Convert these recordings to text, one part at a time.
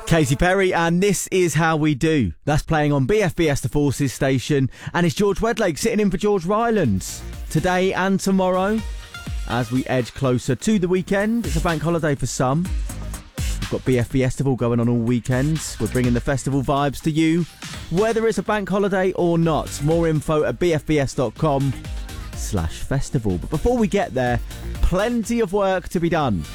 Katy Perry, and This Is How We Do. That's playing on BFBS The Forces station, and it's George Wedlake sitting in for George Rylands today and tomorrow as we edge closer to the weekend. It's a bank holiday for some. We've got BFB Festival going on all weekends. We're bringing the festival vibes to you, whether it's a bank holiday or not. More info at bfbs.com/festival. But before we get there, plenty of work to be done.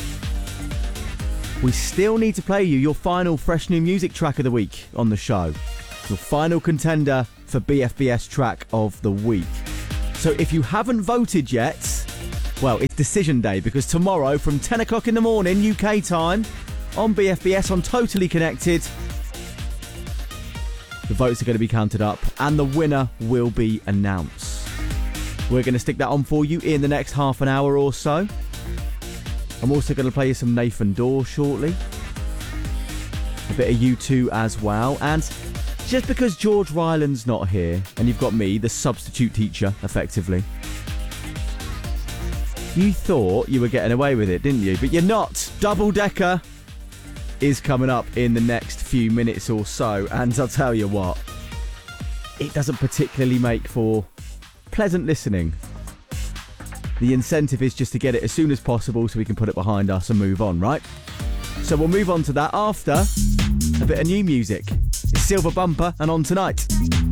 We still need to play you your final fresh new music track of the week on the show. Your final contender for BFBS track of the week. So if you haven't voted yet, well, it's decision day, because tomorrow from 10 o'clock in the morning UK time on BFBS on Totally Connected, the votes are going to be counted up and the winner will be announced. We're going to stick that on for you in the next half an hour or so. I'm also going to play you some Nathan Dawe shortly. A bit of U2 as well. And just because George Ryland's not here, and you've got me, the substitute teacher, effectively, you thought you were getting away with it, didn't you? But you're not. Double Decker is coming up in the next few minutes or so. And I'll tell you what, it doesn't particularly make for pleasant listening. The incentive is just to get it as soon as possible so we can put it behind us and move on, right? So we'll move on to that after a bit of new music. It's Silver Bumper and On Tonight.